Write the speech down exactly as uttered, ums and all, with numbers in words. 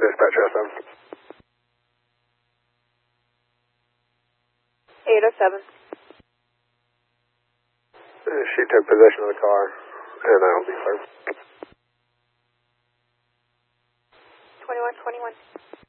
Dispatch S M. eight oh seven. She took possession of the car, and I don't be served. twenty-one twenty-one.